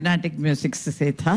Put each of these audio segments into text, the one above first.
नाटक म्यूजिक से था।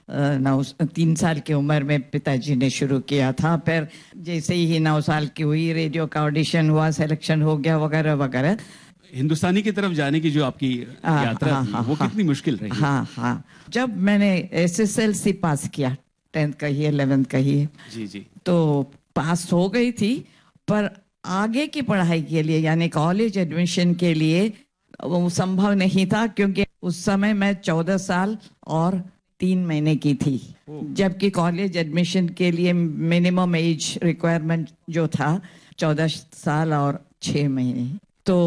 3 साल की उम्र में पिताजी ने शुरू किया था। फिर जैसे ही 9 साल की हुई, रेडियो का ऑडिशन हुआ, सिलेक्शन हो गया, वगैरह वगैरह। हिंदुस्तानी की तरफ जाने की जो आपकी यात्रा थी, वो कितनी मुश्किल रही? हाँ। जब मैंने SSLC पास किया, 10th कहिए 11th कहिए, जी, तो पास हो गई थी, पर आगे की पढ़ाई के लिए यानी कॉलेज एडमिशन के लिए वो संभव नहीं था, क्योंकि उस समय मैं 14 साल और 3 महीने की थी, जबकि कॉलेज एडमिशन के लिए मिनिमम एज रिक्वायरमेंट जो था 14 साल और 6 महीने। तो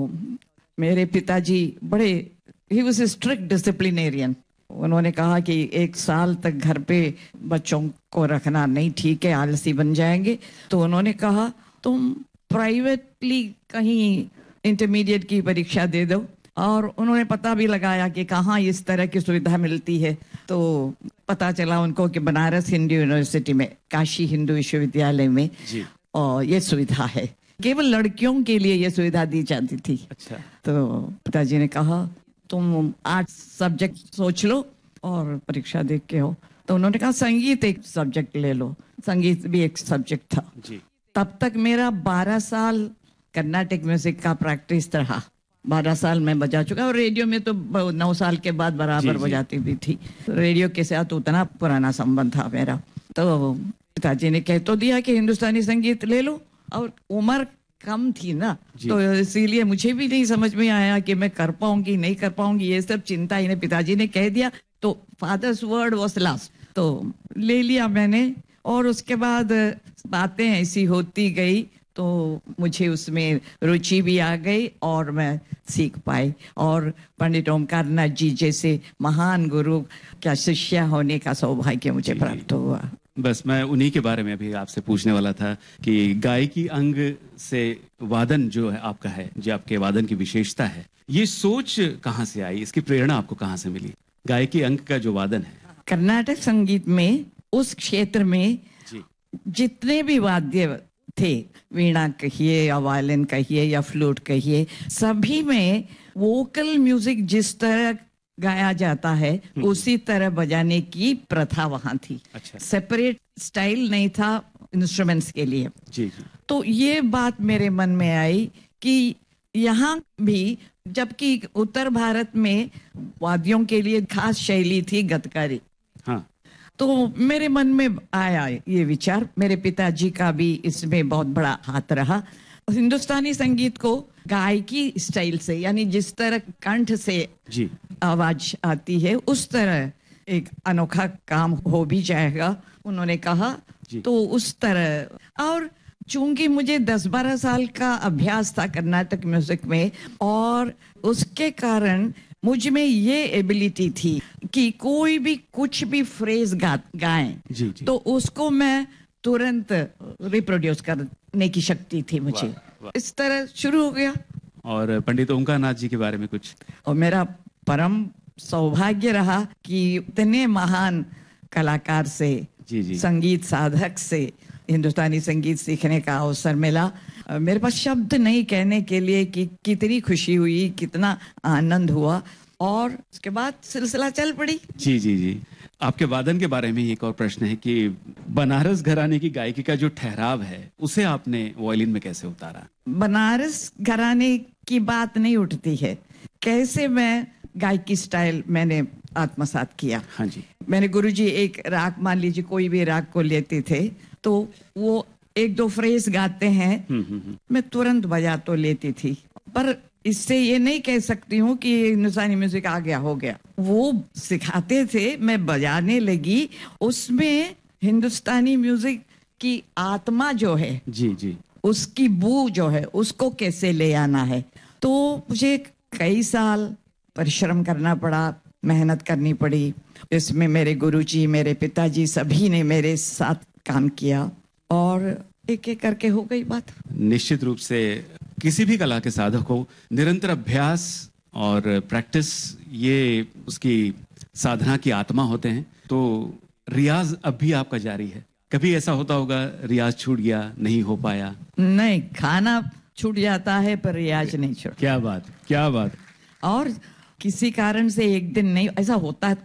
मेरे पिताजी बड़े, he was a strict disciplinarian. उन्होंने कहा कि 1 साल तक घर पे बच्चों को रखना नहीं ठीक है, आलसी बन जाएंगे। तो उन्होंने कहा तुम प्राइवेटली कहीं इंटरमीडिएट की परीक्षा दे दो, और उन्होंने पता भी लगाया कि कहाँ इस तरह की सुविधा मिलती है। तो पता चला उनको कि बनारस हिंदू यूनिवर्सिटी में, काशी हिंदू विश्वविद्यालय में और ये सुविधा है। केवल लड़कियों के लिए ये सुविधा दी जाती थी। अच्छा। तो पिताजी ने कहा तुम 8 सब्जेक्ट सोच लो और परीक्षा दे के हो। तो उन्होंने कहा संगीत एक सब्जेक्ट ले लो। संगीत भी एक सब्जेक्ट था जी। तब तक मेरा 12 साल कर्नाटक म्यूजिक का प्रैक्टिस रहा। 12 साल में बजा चुका, और रेडियो में तो 9 साल के बाद बराबर बजाती भी थी। रेडियो के साथ उतना पुराना संबंध था मेरा। तो पिताजी ने कह तो दिया कि हिंदुस्तानी संगीत ले लो, और उम्र कम थी ना, तो इसीलिए मुझे भी नहीं समझ में आया कि मैं कर पाऊंगी नहीं कर पाऊंगी, ये सब चिंता इन्हें पिताजी ने कह दिया। तो फादर्स वर्ड वाज लास्ट, तो ले लिया मैंने। और उसके बाद बातें ऐसी होती गई, तो मुझे उसमें रुचि भी आ गई और मैं सीख पाई। और पंडित ओमकार नाथ जी जैसे महान गुरु का शिष्य होने का सौभाग्य मुझे प्राप्त हुआ। बस मैं उन्हीं के बारे में अभी आपसे पूछने वाला था कि गायकी अंग से वादन जो है आपका है, जो आपके वादन की विशेषता है, ये सोच कहाँ से आई, इसकी प्रेरणा आपको कहाँ से मिली? गायकी अंग का जो वादन है कर्नाटक संगीत में, उस क्षेत्र में जितने भी वाद्य थे, वीणा कहिए या वायलिन कहिए या फ्लूट कहिए, सभी में वोकल म्यूजिक जिस तरह गाया जाता है उसी तरह बजाने की प्रथा वहां थी। अच्छा। सेपरेट स्टाइल नहीं था इंस्ट्रूमेंट्स के लिए। जी। तो ये बात मेरे मन में आई कि यहाँ भी, जबकि उत्तर भारत में वाद्यों के लिए खास शैली थी गतकारी। हाँ। तो मेरे मन में आया ये विचार, मेरे पिताजी का भी इसमें बहुत बड़ा हाथ रहा। हिंदुस्तानी संगीत को गायकी स्टाइल से, यानी जिस तरह कंठ से आवाज आती है उस तरह एक अनोखा काम हो भी जाएगा, उन्होंने कहा। तो उस तरह, और चूंकि मुझे 10-12 साल का अभ्यास था कर्नाटक म्यूजिक में, और उसके कारण मुझ में ये एबिलिटी थी कि कोई भी कुछ भी फ्रेज गाएं तो उसको मैं तुरंत रिप्रोड्यूस करने की शक्ति थी मुझे। इस तरह शुरू हो गया। और पंडित ओमकार नाथ जी के बारे में कुछ? और मेरा परम सौभाग्य रहा कि इतने महान कलाकार से, संगीत साधक से हिंदुस्तानी संगीत सीखने का अवसर मिला। मेरे पास शब्द नहीं कहने के लिए कि कितनी खुशी हुई, कितना आनंद हुआ। और उसके बाद सिलसिला चल पड़ी। जी। आपके वादन के बारे में एक और प्रश्न है कि बनारस घराने की गायकी का जो ठहराव है, उसे आपने वायलिन में कैसे उतारा? बनारस घराने की बात नहीं उठती है, कैसे मैं गायकी स्टाइल मैंने आत्मसात किया। हाँ जी। मैंने गुरुजी एक राग, मान लीजिए कोई भी राग को लेते थे, तो वो 1-2 फ्रेज गाते हैं, मैं तुरंत बजा तो लेती थी, पर इससे ये नहीं कह सकती हूँ कि हिंदुस्तानी म्यूजिक आ गया हो गया। वो सिखाते थे, मैं बजाने लगी, उसमें हिंदुस्तानी म्यूजिक की आत्मा जो है, जी, उसकी बू जो है, उसको कैसे ले आना है। तो मुझे कई साल परिश्रम करना पड़ा, मेहनत करनी पड़ी। इसमें मेरे गुरुजी, मेरे पिताजी, सभी ने मेरे साथ काम किया, और एक एक करके हो गई बात। निश्चित रूप से किसी भी कला के साधक को निरंतर अभ्यास और प्रैक्टिस, ये उसकी साधना की आत्मा होते हैं। तो रियाज अब भी आपका जारी है? कभी ऐसा होता होगा रियाज छूट गया, नहीं हो पाया? नहीं, खाना छूट जाता है पर रियाज नहीं छूट। क्या बात, क्या बात। और किसी कारण से एक दिन नहीं, ऐसा होता है